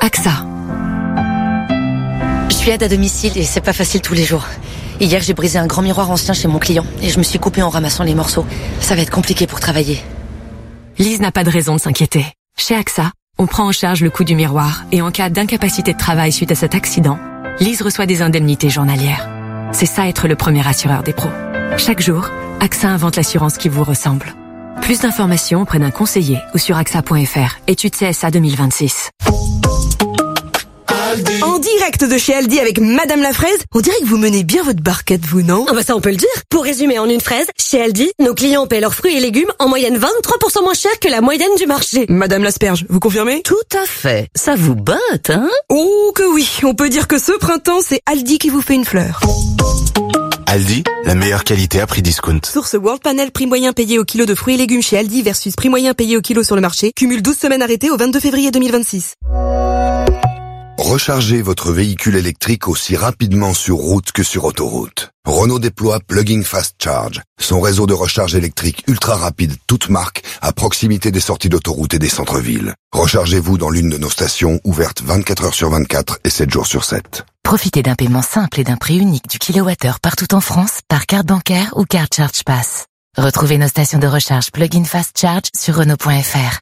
AXA. Je suis aide à domicile et c'est pas facile tous les jours. Hier, j'ai brisé un grand miroir ancien chez mon client et je me suis coupée en ramassant les morceaux. Ça va être compliqué pour travailler. Lise n'a pas de raison de s'inquiéter. Chez AXA, on prend en charge le coût du miroir et en cas d'incapacité de travail suite à cet accident, Lise reçoit des indemnités journalières. C'est ça être le premier assureur des pros. Chaque jour, AXA invente l'assurance qui vous ressemble. Plus d'informations auprès d'un conseiller ou sur AXA.fr. Étude CSA 2026. En direct de chez Aldi avec Madame la Fraise, on dirait que vous menez bien votre barquette, vous, non? Ah bah ça on peut le dire. Pour résumer en une phrase, chez Aldi, nos clients paient leurs fruits et légumes en moyenne 23% moins cher que la moyenne du marché. Madame l'Asperge, vous confirmez? Tout à fait. Ça vous botte, hein? Oh que oui, on peut dire que ce printemps, c'est Aldi qui vous fait une fleur. Aldi, la meilleure qualité à prix discount. Source World Panel, prix moyen payé au kilo de fruits et légumes chez Aldi versus prix moyen payé au kilo sur le marché. Cumule 12 semaines arrêtées au 22 février 2026. Rechargez votre véhicule électrique aussi rapidement sur route que sur autoroute. Renault déploie Plug-in Fast Charge, son réseau de recharge électrique ultra rapide, toute marque, à proximité des sorties d'autoroute et des centres-villes. Rechargez-vous dans l'une de nos stations ouvertes 24 heures sur 24 et 7 jours sur 7. Profitez d'un paiement simple et d'un prix unique du kilowattheure partout en France par carte bancaire ou carte Charge Pass. Retrouvez nos stations de recharge Plug-in Fast Charge sur Renault.fr.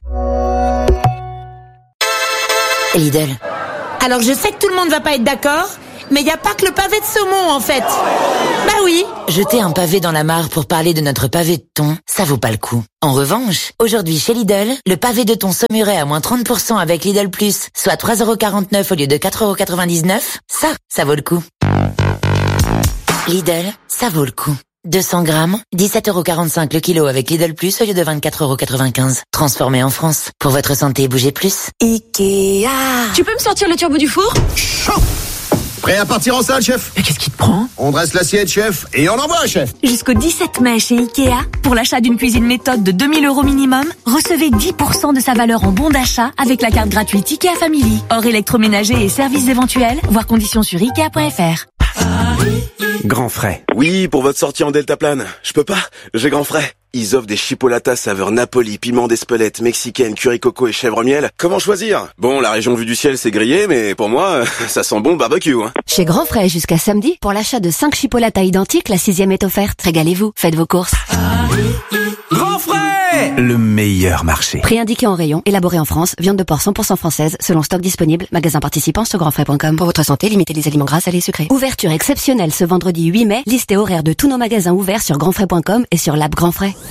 Lidl. Alors je sais que tout le monde va pas être d'accord, mais il n'y a pas que le pavé de saumon en fait. Bah oui. Jeter un pavé dans la mare pour parler de notre pavé de thon, ça vaut pas le coup. En revanche, aujourd'hui chez Lidl, le pavé de thon saumurai à moins 30% avec Lidl Plus, soit 3,49€ au lieu de 4,99€, ça vaut le coup. Lidl, ça vaut le coup. 200 grammes, 17,45€ le kilo avec Lidl Plus au lieu de 24,95€. Transformé en France. Pour votre santé, bougez plus. Ikea. Tu peux me sortir le turbo du four? Chaud. Prêt à partir en salle, chef? Mais qu'est-ce qui te prend? On dresse l'assiette, chef, et on envoie, chef. Jusqu'au 17 mai chez Ikea, pour l'achat d'une cuisine méthode de 2000€ minimum, recevez 10% de sa valeur en bon d'achat avec la carte gratuite Ikea Family. Hors électroménager et services éventuels, voir conditions sur Ikea.fr. Grand Frais. Oui, pour votre sortie en deltaplane. Je peux pas, j'ai Grand Frais. Ils offrent des chipolatas saveur Napoli, piment d'Espelette, mexicaine, curry coco et chèvre miel. Comment choisir? Bon, la région vue du ciel c'est grillé, mais pour moi, ça sent bon le barbecue. Hein. Chez Grand Frais jusqu'à samedi, pour l'achat de 5 chipolatas identiques, la 6e est offerte. Régalez-vous, faites vos courses. Grand Frais, le meilleur marché. Prix indiqué en rayon, élaboré en France, viande de porc 100% française, selon stock disponible, magasin participant sur grandfrais.com. Pour votre santé, limitez les aliments gras, salés et sucrés. Ouverture exceptionnelle ce vendredi 8 mai, liste et horaire de tous nos magasins ouverts sur grandfrais.com et sur l'app Grand Frais.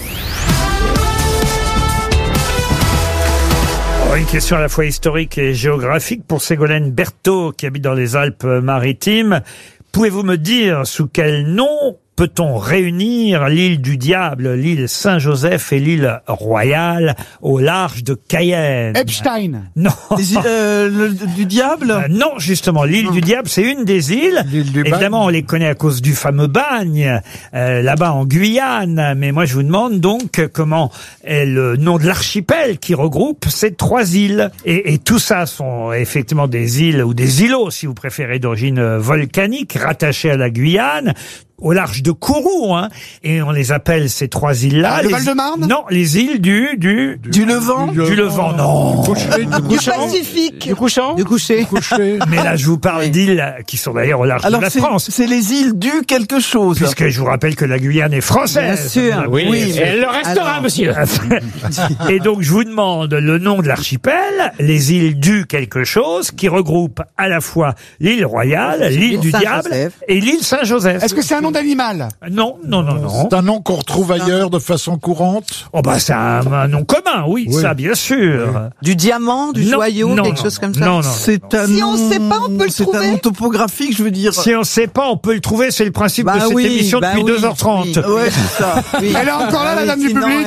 Une question à la fois historique et géographique pour Ségolène Berthaud qui habite dans les Alpes-Maritimes. Pouvez-vous me dire sous quel nom peut-on réunir l'île du Diable, l'île Saint-Joseph et l'île Royale au large de Cayenne? Epstein. Non. Du Diable? Non, justement, l'île du Diable, c'est une des îles. Évidemment, on les connaît à cause du fameux bagne, là-bas en Guyane. Mais moi, je vous demande donc comment est le nom de l'archipel qui regroupe ces 3 îles. Et tout ça sont effectivement des îles, ou des îlots, si vous préférez, d'origine volcanique, rattachés à la Guyane, au large de Kourou, hein, et on les appelle ces 3 îles-là. Le Val-de-Marne? Non, les îles du Levant? Du Levant, non. Du Pacifique? Du Couchant? Du Couché. Mais là, je vous parle d'îles qui sont d'ailleurs au large de la France. C'est les îles du quelque chose. Puisque je vous rappelle que la Guyane est française. Bien sûr. Oui, mais elle le restera, monsieur. Et donc, je vous demande le nom de l'archipel, les îles du quelque chose, qui regroupent à la fois l'île Royale, l'île du Diable et l'île Saint-Joseph. Est-ce que c'est un nom d'animal? Non. C'est un nom qu'on retrouve ailleurs de façon courante? Oh bah c'est un nom commun, oui, ça bien sûr. Oui. Du diamant, du joyau, quelque chose comme ça? Non. C'est un si nom... on ne sait pas, on peut le trouver. C'est un nom topographique, je veux dire. Si on ne sait pas, on peut le trouver, c'est le principe de cette émission depuis 2h30. Oui. Ouais, c'est ça. Oui. Elle est encore là, la dame du public.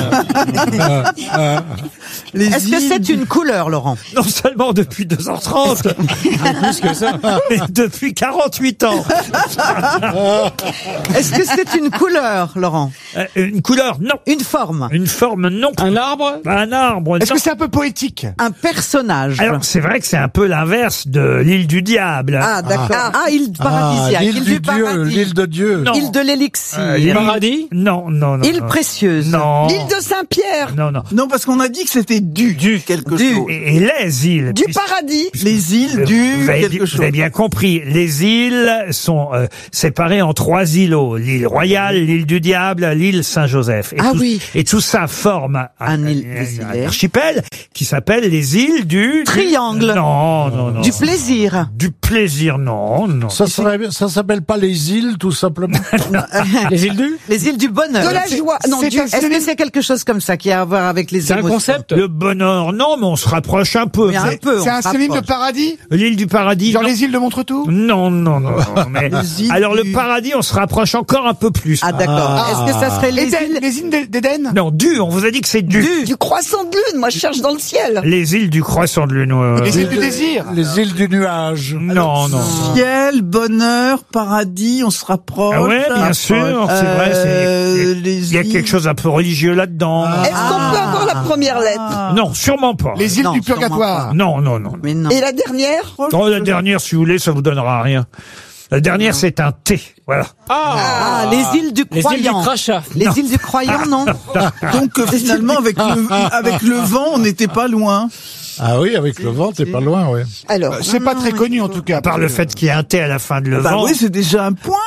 Est-ce que c'est une couleur, Laurent? Non seulement depuis 2h30, plus que ça, mais depuis 48 ans. Est-ce que c'est une couleur, Laurent? Une couleur, non. Une forme? Une forme, non. Un arbre? Un arbre, Est-ce non. que c'est un peu poétique? Un personnage? Alors, c'est vrai que c'est un peu l'inverse de l'île du diable. Ah, d'accord. île paradisiaque. L'île du Dieu, paradis. l'île de Dieu. Non. Île de l'élixir. L'île- Paradis? Non. Île précieuse. Non. L'île de Saint-Pierre. Non. Non, parce qu'on a dit que c'était quelque chose. Et les îles. Du paradis. Les îles du Vous avez, quelque chose. vous avez bien compris. Les îles sont séparées en 3 îlots. L'île Royale, l'île du Diable, l'île Saint-Joseph. Et tout ça forme un archipel qui s'appelle les îles du... Triangle. Non. Du plaisir. Du plaisir, non. Ça s'appelle pas les îles, tout simplement. Les îles du? Les îles du bonheur. De la joie. Non, Est-ce que c'est quelque chose comme ça qui a à voir avec les C'est un émotions? concept? Le bonheur, non, mais on se rapproche un peu. Mais un peu. C'est un synonyme de paradis? L'île du paradis. Genre non. les îles de Montretout? Non. Mais alors le paradis, on se rapproche encore un peu plus. Ah, d'accord. Est-ce que ça serait les îles? Les îles d'Éden? Non, on vous a dit que c'est du. Du croissant de lune. Moi, je cherche dans le ciel. Les îles du croissant de lune. Les îles du désir? Les îles du nuage. Non. Ciel, bonheur, paradis, on se rapproche. Ah ouais, bien sûr, c'est vrai. Il y a îles- quelque chose un peu religieux là-dedans. Est-ce qu'on peut avoir la première lettre? Non, sûrement pas. Les îles Non, du sûrement purgatoire? Non. Mais non. Et la dernière? Oh, la dernière, si vous voulez, ça vous donnera rien. La dernière, c'est un T. Voilà. Ah, les îles du Les îles du croyant. crachat? Les îles du croyant, non? Donc finalement, avec le vent, on n'était pas loin. Ah oui, avec le vent, t'es pas loin, oui. Alors. C'est pas très connu en tout cas. Par le fait qu'il y ait un T à la fin de le Bah vent, oui, c'est déjà un point.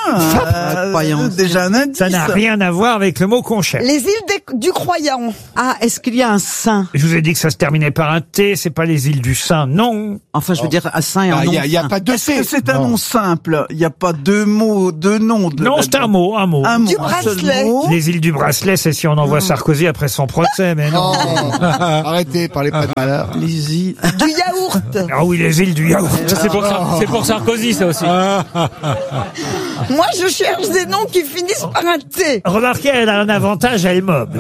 Déjà un indice. ça n'a rien à voir avec le mot qu'on cherche. Les îles du croyant. Ah, est-ce qu'il y a un saint? Je vous ai dit que ça se terminait par un T, c'est pas les îles du Saint, non. Enfin, je veux dire, un saint et un nom. Il y a pas deux Est-ce que C. c'est un nom simple? Il n'y a pas deux mots, deux noms. Non, c'est un mot. Un mot. Du un seul bracelet. mot. Les îles du bracelet, c'est si on envoie Sarkozy après son procès, mais non. Arrêtez, parlez pas de malheur. Les îles. Du yaourt. Ah oui, les îles du yaourt. C'est pour Sarkozy, ça aussi. Moi, je cherche des noms qui finissent par un T. Remarquez, elle a un avantage, elle meuble.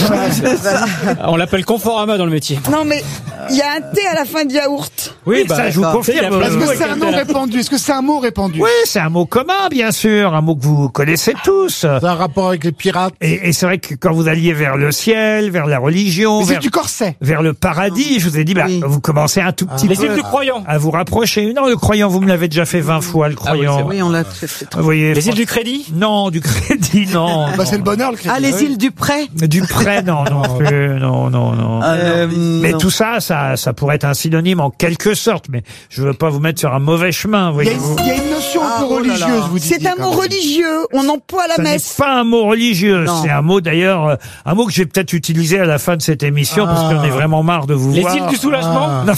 On l'appelle Conforama dans le métier. Non, mais il y a un T à la fin de yaourt. Oui, ça, je vous confirme. Est-ce que c'est un nom répandu? Est-ce que c'est un mot répandu? Oui, c'est un mot commun, bien sûr, un mot que vous connaissez tous. Ça a un rapport avec les pirates. Et c'est vrai que quand vous alliez vers le ciel, vers la religion, Les îles vers, du corset? vers le paradis, je vous ai dit, vous commencez un tout petit Les peu îles du croyant? à vous rapprocher. Non, le croyant, vous me l'avez déjà fait 20 fois, le croyant. Oui, on l'a fait. Vous voyez, Les îles du crédit? Non, du crédit, non. Bah c'est le bonheur, le crédit. Ah, les îles du prêt? Du prêt, non plus, non. Mais non. tout ça pourrait être un synonyme en quelque sorte, mais je veux pas vous mettre sur un mauvais chemin, Il y a voyez-vous. une notion un peu oh là là. religieuse, vous dites. C'est un mot religieux. On emploie à la Ça n'est messe. pas un mot religieux, Non. c'est un mot d'ailleurs, un mot que j'ai peut-être utilisé à la fin de cette émission parce qu'on est vraiment marre de vous Les voir. îles du soulagement? Non.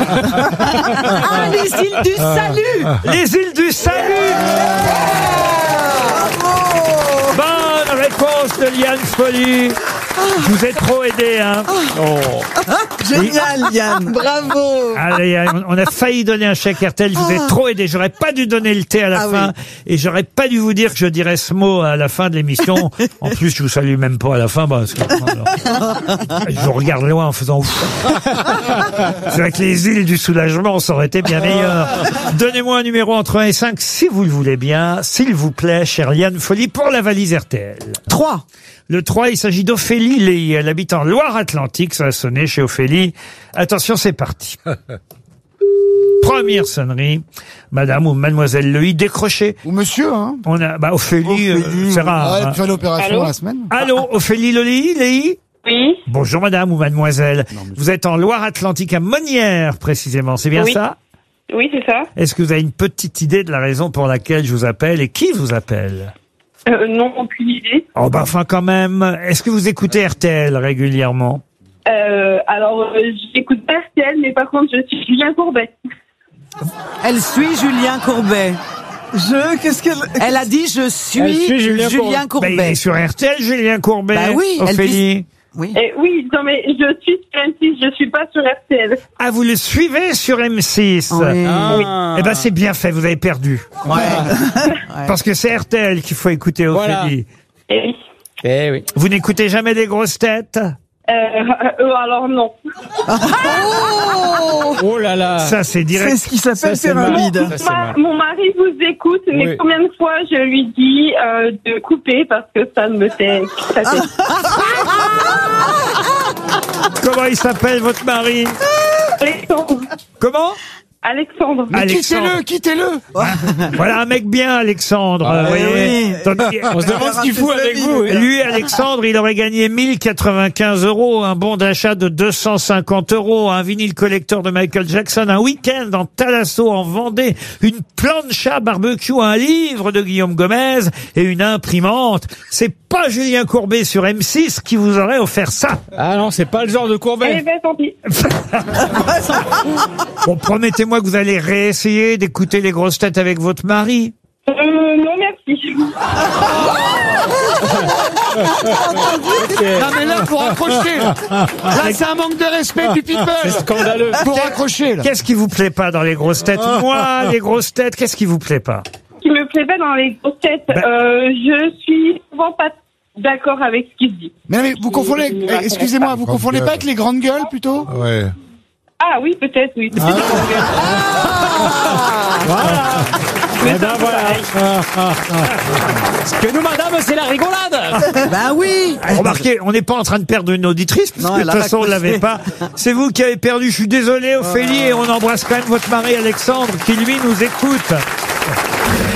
Ah, les îles du salut! Les îles du salut. Bonne réponse de Liane Folly. Je vous ai trop aidé, hein. Génial, Yann. Bravo. Allez, on a failli donner un chèque RTL, je vous ai trop aidé. J'aurais pas dû donner le thé à la fin et j'aurais pas dû vous dire que je dirais ce mot à la fin de l'émission. En plus, je vous salue même pas à la fin parce que je vous regarde loin en faisant ouf. C'est vrai que les îles du soulagement, ça aurait été bien meilleur. Donnez-moi un numéro entre 1 et 5 si vous le voulez bien, s'il vous plaît, chère Liane Folly, pour la valise RTL. 3. Le 3, il s'agit d'Ophélie Léhy. Elle habite en Loire-Atlantique. Ça a sonné chez Ophélie. Attention, c'est parti. Première sonnerie. Madame ou mademoiselle Léhy, décrochez. Ou monsieur, hein. On a, Ophélie, c'est rare. Ouais, hein. faire l'opération la semaine. Allô, Ophélie Léhy? Oui. Bonjour madame ou mademoiselle. Vous êtes en Loire-Atlantique à Monnières, précisément. C'est bien ça? Oui, c'est ça. Est-ce que vous avez une petite idée de la raison pour laquelle je vous appelle et qui vous appelle? Non, aucune idée. Oh, enfin, quand même. Est-ce que vous écoutez RTL régulièrement? Alors, j'écoute pas RTL, mais par contre, je suis Julien Courbet. Elle suit Julien Courbet. Qu'est-ce qu'elle... Elle a dit je suis Julien Courbet. Il est sur RTL, Julien Courbet. Bah oui, Ophélie. Oui. Oui, non mais je suis sur M6, je suis pas sur RTL. Ah, vous le suivez sur M6? Oui. Eh ben, c'est bien fait, vous avez perdu. Ouais. Parce que c'est RTL qu'il faut écouter, Ophélie. Eh oui. Eh oui. Vous n'écoutez jamais les grosses têtes? Alors non. Oh. Oh là là. Ça, c'est direct. C'est ce qui s'appelle Ça, c'est faire mal. rapide. Ça, c'est mal. Mon mari vous écoute, mais Oui. combien de fois je lui dis de couper parce que ça me fait... ça fait- Comment il s'appelle, votre mari? Alexandre. Comment? Alexandre. Alexandre. Quittez-le. Voilà un mec bien, Alexandre. vous voyez. Tandis- On se demande ce qu'il fout avec vous. oui. Lui, Alexandre, il aurait gagné 1095 €, un bon d'achat de 250 €, un vinyle collector de Michael Jackson, un week-end en Thalasso en Vendée, une plancha barbecue, un livre de Guillaume Gomez et une imprimante. C'est pas Julien Courbet sur M6 qui vous aurait offert ça. Ah non, c'est pas le genre de Eh Courbet. ben, tant pis. Bon, promettez-moi que vous allez réessayer d'écouter les grosses têtes avec votre mari. Non, merci. Non mais là, faut raccrocher. Là, c'est un manque de respect du people. C'est scandaleux. Faut raccrocher, là. Qu'est-ce qui vous plaît pas dans les grosses têtes? Moi, les grosses têtes, qu'est-ce qui vous plaît pas? Ce qui me plaît pas dans les grosses têtes, je suis souvent pas d'accord avec ce qu'il dit. Mais non, mais vous confondez, excusez-moi, vous confondez pas avec les grandes gueules, plutôt? Ouais. Ah oui, peut-être, oui. Eh ben voilà. Parce que nous, madame, c'est la rigolade. Bah oui. Remarquez, on n'est pas en train de perdre une auditrice, parce Non, que de elle toute a façon, on raccroché. l'avait pas. C'est vous qui avez perdu. Je suis désolé, Ophélie, et on embrasse quand même votre mari Alexandre, qui lui nous écoute.